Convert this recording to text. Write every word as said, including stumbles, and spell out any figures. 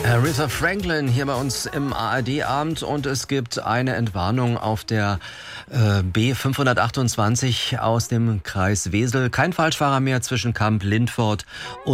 Aretha Franklin hier bei uns im A R D-Abend und es gibt eine Entwarnung auf der äh, B fünfhundertachtundzwanzig aus dem Kreis Wesel. Kein Falschfahrer mehr zwischen Kamp-Lindfort und